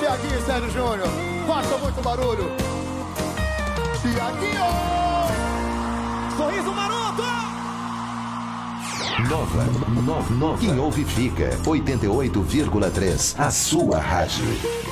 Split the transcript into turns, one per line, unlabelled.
Tiaguinho e Sérgio Júnior, faça muito barulho. Tiaguinho! Sorriso maroto!
Nova. Quem ouve fica. 88,3. A sua rádio.